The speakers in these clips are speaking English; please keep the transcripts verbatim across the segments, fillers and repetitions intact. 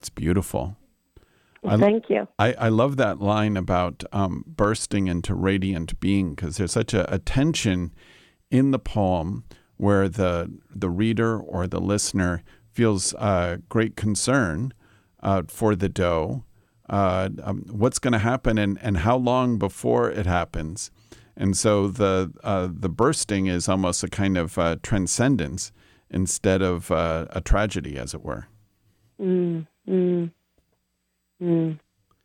It's beautiful. Well, I, thank you. I, I love that line about um, bursting into radiant being, because there's such a, a tension in the poem where the the reader or the listener feels uh, great concern uh, for the doe, uh, um, what's going to happen, and, and how long before it happens. And so the uh, the bursting is almost a kind of uh, transcendence instead of uh, a tragedy, as it were. Mm, mm, mm.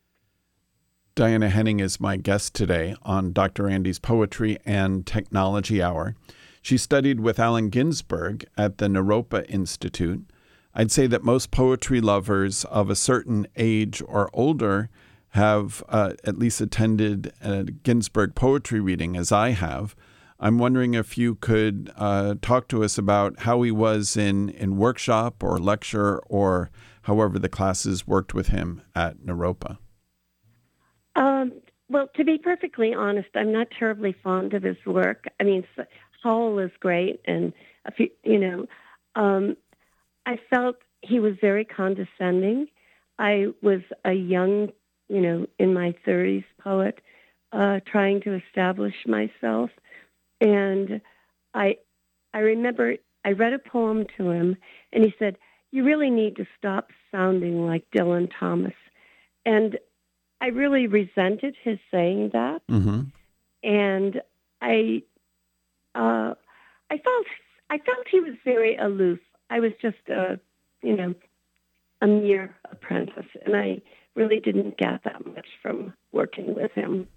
Diana Henning is my guest today on Doctor Andy's Poetry and Technology Hour. She studied with Allen Ginsberg at the Naropa Institute. I'd say that most poetry lovers of a certain age or older have uh, at least attended a Ginsberg poetry reading, as I have. I'm wondering if you could uh, talk to us about how he was in, in workshop or lecture, or however the classes worked with him at Naropa. Um, well, to be perfectly honest, I'm not terribly fond of his work. I mean, Howell is great, and a few, you know, um, I felt he was very condescending. I was a young, you know, in my thirties poet, uh, trying to establish myself, and I, I remember I read a poem to him, and he said, "You really need to stop sounding like Dylan Thomas," and I really resented his saying that, Mm-hmm. and I, uh, I felt, I felt he was very aloof. I was just a, you know, a mere apprentice, and I really didn't get that much from working with him.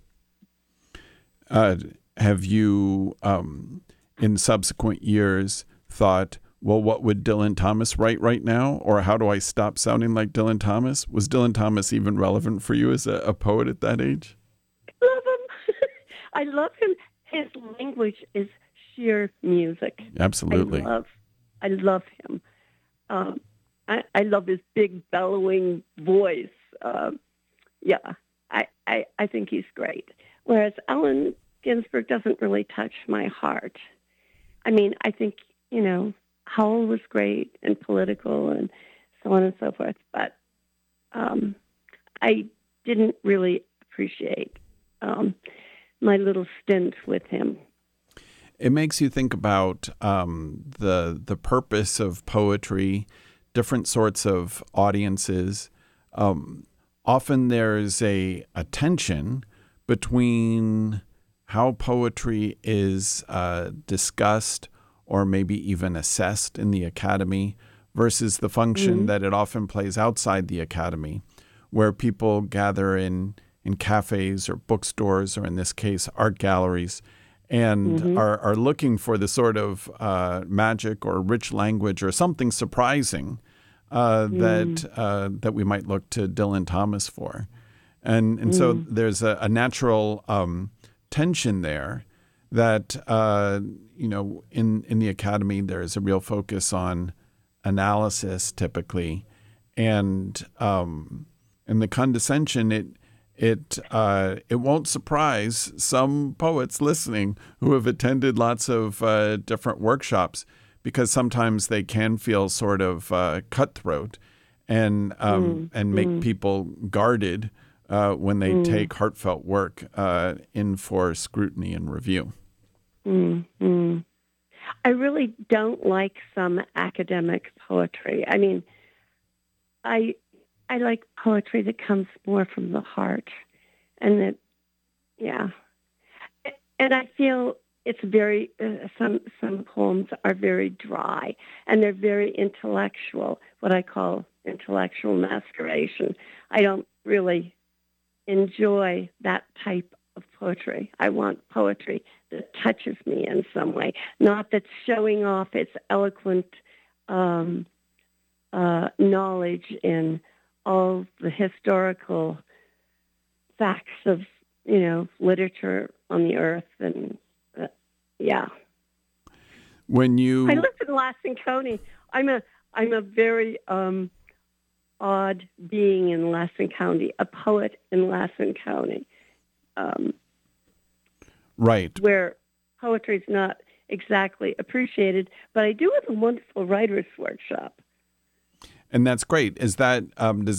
Uh, have you, um, in subsequent years, thought, well, what would Dylan Thomas write right now? Or how do I stop sounding like Dylan Thomas? Was Dylan Thomas even relevant for you as a, a poet at that age? I love him. I love him. His language is sheer music. Absolutely. I love, I love him. Um, I, I love his big bellowing voice. Um, yeah, I, I, I think he's great. Whereas Allen Ginsberg doesn't really touch my heart. I mean, I think, you know, Howell was great and political and so on and so forth, but um, I didn't really appreciate um, my little stint with him. It makes you think about um, the the purpose of poetry, different sorts of audiences. Um, often there's a, a tension between how poetry is uh, discussed or maybe even assessed in the academy versus the function Mm-hmm. that it often plays outside the academy, where people gather in, in cafes or bookstores, or in this case, art galleries, and Mm-hmm. are, are looking for the sort of uh, magic or rich language or something surprising uh, that uh, that we might look to Dylan Thomas for. And and so Mm-hmm. there's a, a natural um, tension there that, uh, you know, in, in the academy, there's a real focus on analysis typically. And um, and the condescension, it it uh, it won't surprise some poets listening who have attended lots of uh, different workshops, because sometimes they can feel sort of uh, cutthroat and um, and make Mm-hmm. people guarded uh, when they Mm-hmm. take heartfelt work uh, in for scrutiny and review. Mm-hmm. I really don't like some academic poetry. I mean, I I like poetry that comes more from the heart, and that, yeah. And I feel it's very uh, some some poems are very dry, and they're very intellectual. What I call intellectual masturbation. I don't really enjoy that type of poetry. I want poetry that touches me in some way, not that's showing off its eloquent um, uh, knowledge in all the historical facts of, you know, literature on the earth. And uh, yeah, When I you live in Lassen County. I'm a I'm a very um, odd being in Lassen County, a poet in Lassen County, um, right. where poetry is not exactly appreciated, but I do have a wonderful writer's workshop. And that's great. Is that um, does